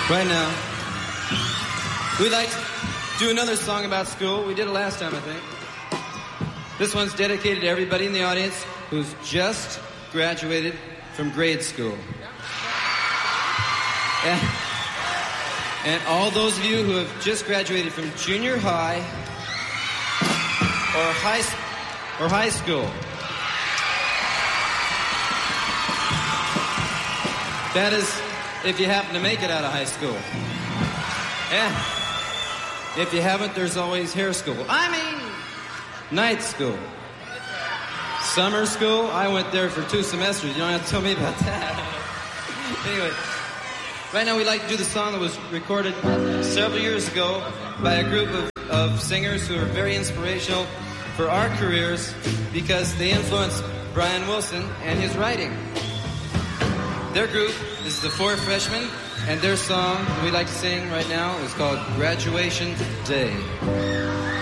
Right now, we'd like to do another song about school. We did it last time, I think. This one's dedicated to everybody in the audience who's just graduated from grade school. And all those of you who have just graduated from junior high or high school. That is, if you happen to make it out of high school. Yeah. If you haven't, there's always hair school. I mean, night school. Summer school, I went there for 2 semesters. You don't have to tell me about that. Anyway, right now we'd like to do the song that was recorded several years ago by a group of singers who are very inspirational for our careers because they influenced Brian Wilson and his writing. Their group is the Four Freshmen, and their song we'd like to sing right now is called Graduation Day.